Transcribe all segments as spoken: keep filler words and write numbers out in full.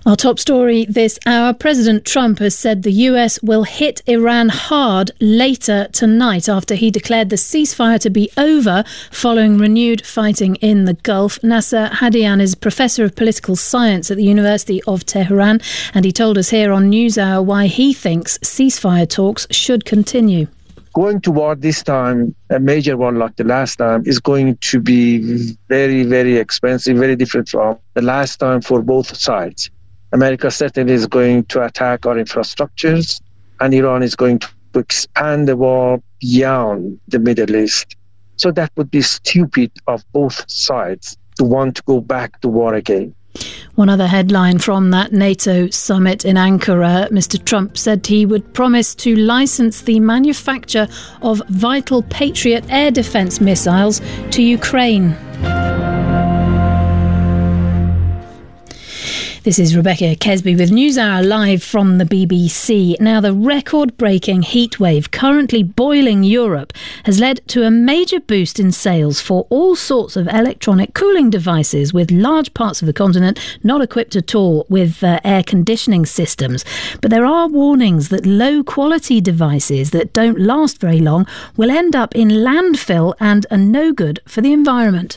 Our top story this hour, President Trump has said the U S will hit Iran hard later tonight after he declared the ceasefire to be over following renewed fighting in the Gulf. Nasser Hadian is Professor of Political Science at the University of Tehran, and he told us here on NewsHour why he thinks ceasefire talks should continue. Going to war this time, a major one like the last time, is going to be very, very expensive, very different from the last time for both sides. America certainly is going to attack our infrastructures, and Iran is going to expand the war beyond the Middle East. So that would be stupid of both sides to want to go back to war again. One other headline from that NATO summit in Ankara, Mister Trump said he would promise to license the manufacture of vital Patriot air defence missiles to Ukraine. This is Rebecca Kesby with NewsHour live from the B B C. Now, the record-breaking heatwave currently boiling Europe has led to a major boost in sales for all sorts of electronic cooling devices, with large parts of the continent not equipped at all with uh, air conditioning systems. But there are warnings that low-quality devices that don't last very long will end up in landfill and are no good for the environment.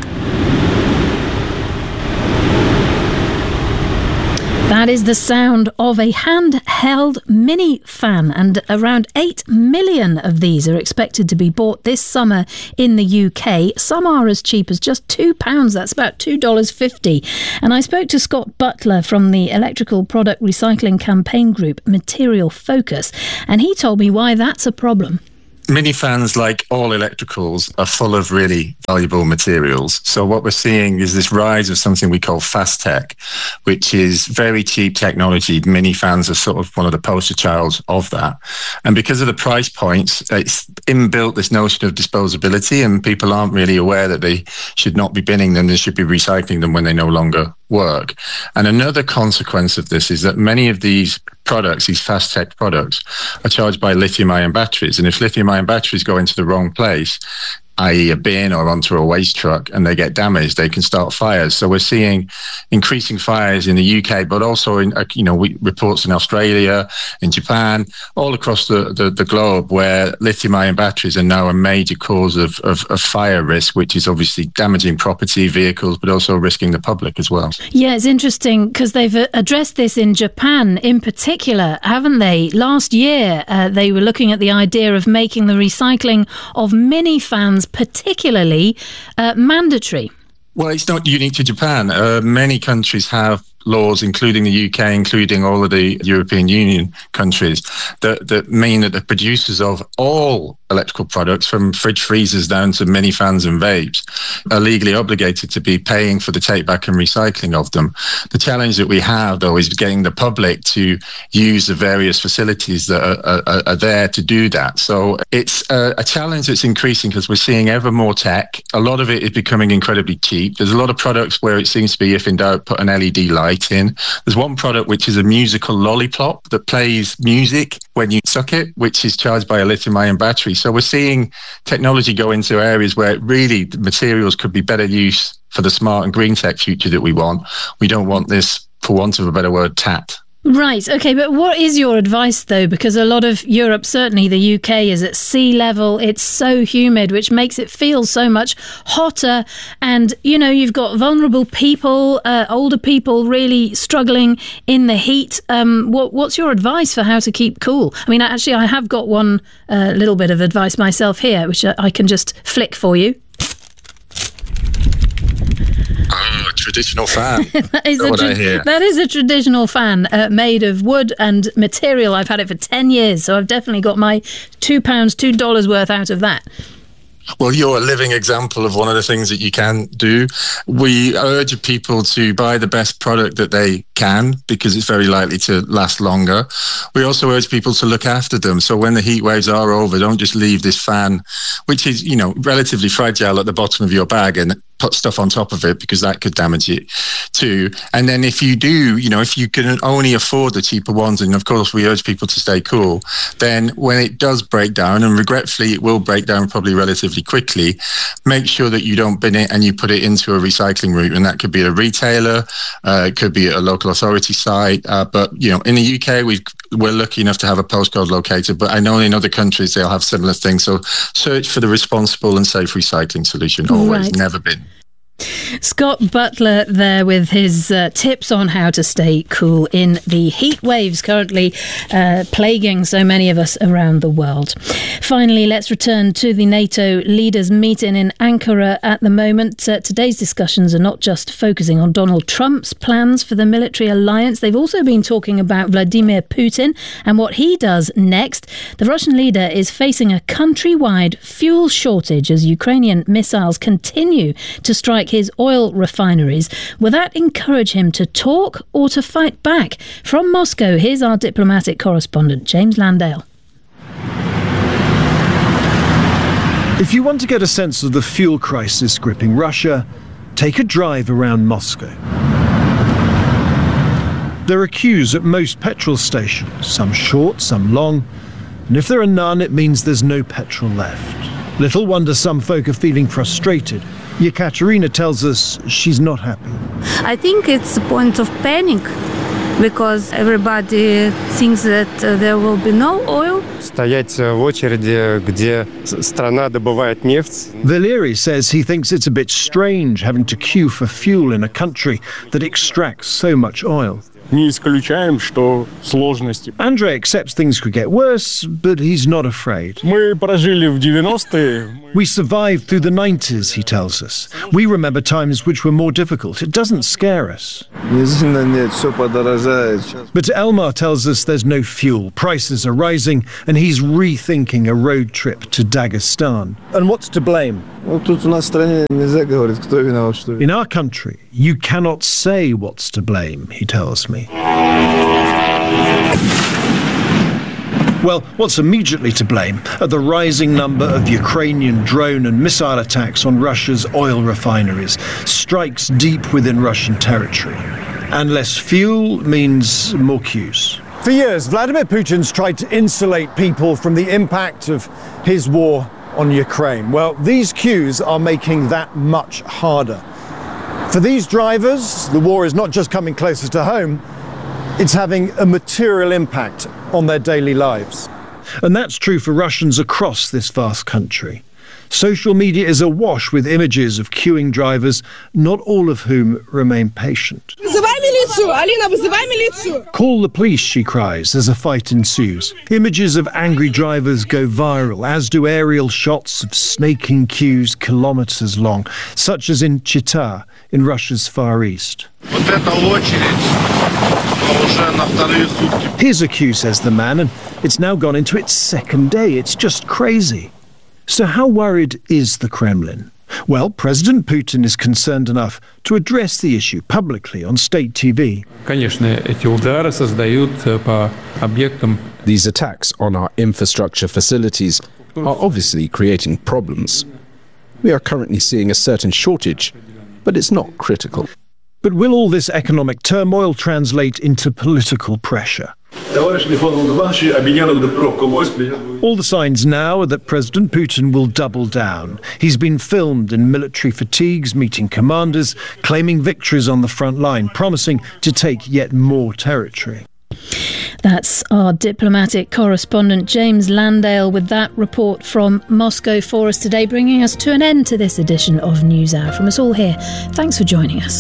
That is the sound of a handheld mini fan, and around eight million of these are expected to be bought this summer in the U K. Some are as cheap as just two pounds, that's about two dollars fifty. And I spoke to Scott Butler from the electrical product recycling campaign group Material Focus, and he told me why that's a problem. Mini fans, like all electricals, are full of really valuable materials. So what we're seeing is this rise of something we call fast tech, which is very cheap technology. Mini fans are sort of one of the poster childs of that. And because of the price points, it's inbuilt this notion of disposability, and people aren't really aware that they should not be binning them. They should be recycling them when they no longer work. And another consequence of this is that many of these products, these fast tech products, are charged by lithium ion batteries. And if lithium ion batteries go into the wrong place, that is a bin or onto a waste truck, and they get damaged, they can start fires. So we're seeing increasing fires in the U K, but also in, you know, we, reports in Australia, in Japan, all across the, the, the globe, where lithium ion batteries are now a major cause of, of, of fire risk, which is obviously damaging property, vehicles, but also risking the public as well. Yeah, it's interesting because they've addressed this in Japan in particular, haven't they? Last year, uh, they were looking at the idea of making the recycling of mini fans particularly uh, mandatory. Well, it's not unique to Japan. Uh, many countries have laws, including the U K, including all of the European Union countries, that, that mean that the producers of all electrical products, from fridge freezers down to mini fans and vapes, are legally obligated to be paying for the take back and recycling of them. The challenge that we have, though, is getting the public to use the various facilities that are, are, are there to do that. So it's a, a challenge that's increasing because we're seeing ever more tech. A lot of it is becoming incredibly cheap. There's a lot of products where it seems to be, if in doubt, put an L E D light in. There's one product which is a musical lollipop that plays music when you suck it, which is charged by a lithium ion battery. So we're seeing technology go into areas where really the materials could be better used for the smart and green tech future that we want. We don't want this, for want of a better word, tat. Right, OK, but what is your advice, though? Because a lot of Europe, certainly the U K, is at sea level. It's so humid, which makes it feel so much hotter. And, you know, you've got vulnerable people, uh, older people really struggling in the heat. Um, what, what's your advice for how to keep cool? I mean, actually, I have got one uh, little bit of advice myself here, which I can just flick for you. Oh, a traditional fan. that, is a tra- that is a traditional fan uh, made of wood and material. I've had it for ten years, so I've definitely got my two pounds, two dollars worth out of that. Well, you're a living example of one of the things that you can do. We urge people to buy the best product that they can, because it's very likely to last longer. We also urge people to look after them. So when the heat waves are over, don't just leave this fan, which is, you know, relatively fragile, at the bottom of your bag and put stuff on top of it, because that could damage it. too. And then if you do, you know, if you can only afford the cheaper ones, and of course we urge people to stay cool, then when it does break down, and regretfully it will break down probably relatively quickly, make sure that you don't bin it and you put it into a recycling route. And that could be a retailer, uh, it could be a local authority site. Uh, but, you know, in the U K, we've, we're lucky enough to have a postcode locator, but I know in other countries they'll have similar things. So search for the responsible and safe recycling solution. Always, right. Never been. Scott Butler there with his uh, tips on how to stay cool in the heat waves currently uh, plaguing so many of us around the world. Finally, let's return to the NATO leaders meeting in Ankara at the moment. Uh, today's discussions are not just focusing on Donald Trump's plans for the military alliance. They've also been talking about Vladimir Putin and what he does next. The Russian leader is facing a countrywide fuel shortage as Ukrainian missiles continue to strike his oil refineries. Will that encourage him to talk or to fight back? From Moscow, here's our diplomatic correspondent, James Landale. If you want to get a sense of the fuel crisis gripping Russia, take a drive around Moscow. There are queues at most petrol stations, some short, some long, and if there are none, it means there's no petrol left. Little wonder some folk are feeling frustrated. Yekaterina tells us she's not happy. I think it's a point of panic because everybody thinks that uh, there will be no oil. Стоять в очереди, где страна добывает нефть. Valeri says he thinks it's a bit strange having to queue for fuel in a country that extracts so much oil. Не исключаем, что сложности. Andrei accepts things could get worse, but he's not afraid. Мы прожили в девяностые. We survived through the nineties, he tells us. We remember times which were more difficult. It doesn't scare us. But Elmar tells us there's no fuel, prices are rising, and he's rethinking a road trip to Dagestan. And what's to blame? In our country, you cannot say what's to blame, he tells me. Well, what's immediately to blame are the rising number of Ukrainian drone and missile attacks on Russia's oil refineries, strikes deep within Russian territory. And less fuel means more queues. For years, Vladimir Putin's tried to insulate people from the impact of his war on Ukraine. Well, these queues are making that much harder. For these drivers, the war is not just coming closer to home, it's having a material impact on their daily lives. And that's true for Russians across this vast country. Social media is awash with images of queuing drivers, not all of whom remain patient. Call the police, she cries, as a fight ensues. Images of angry drivers go viral, as do aerial shots of snaking queues kilometres long, such as in Chita, in Russia's Far East. Here's a queue, says the man, and it's now gone into its second day. It's just crazy. So how worried is the Kremlin? Well, President Putin is concerned enough to address the issue publicly on state T V. These attacks on our infrastructure facilities are obviously creating problems. We are currently seeing a certain shortage, but it's not critical. But will all this economic turmoil translate into political pressure? All the signs now are that President Putin will double down. He's been filmed in military fatigues, meeting commanders, claiming victories on the front line, promising to take yet more territory. That's our diplomatic correspondent James Landale with that report from Moscow for us today, bringing us to an end to this edition of NewsHour. From us all here, thanks for joining us.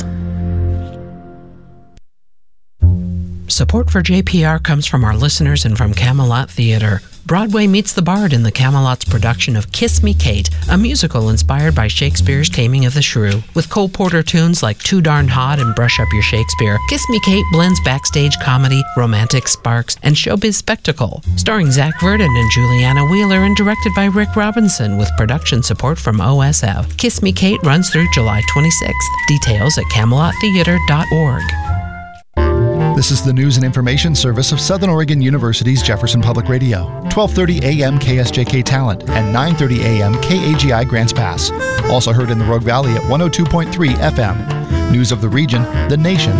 Support for J P R comes from our listeners and from Camelot Theatre. Broadway meets the Bard in the Camelot's production of Kiss Me Kate, a musical inspired by Shakespeare's Taming of the Shrew. With Cole Porter tunes like Too Darn Hot and Brush Up Your Shakespeare, Kiss Me Kate blends backstage comedy, romantic sparks, and showbiz spectacle. Starring Zach Verdon and Juliana Wheeler and directed by Rick Robinson with production support from O S F. Kiss Me Kate runs through July twenty-sixth. Details at camelot theatre dot org. This is the news and information service of Southern Oregon University's Jefferson Public Radio. twelve thirty a.m. K S J K Talent and nine thirty a.m. K A G I Grants Pass. Also heard in the Rogue Valley at one oh two point three F M. News of the region, the nation,